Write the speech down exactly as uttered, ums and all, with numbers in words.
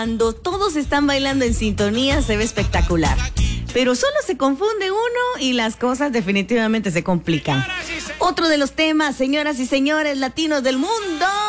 Cuando todos están bailando en sintonía se ve espectacular. Pero solo se confunde uno y las cosas definitivamente se complican. Otro de los temas, señoras y señores latinos del mundo.